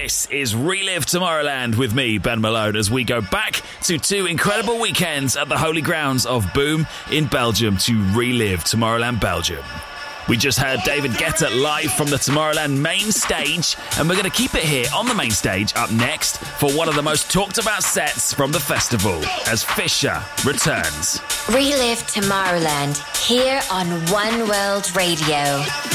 This is Relive Tomorrowland with me, Ben Malone, as we go back to 2 incredible weekends at the holy grounds of Boom in Belgium to relive Tomorrowland Belgium. We just heard David Guetta live from the Tomorrowland main stage, and we're going to keep it here on the main stage up next for one of the most talked about sets from the festival as Fisher returns. Relive Tomorrowland here on One World Radio.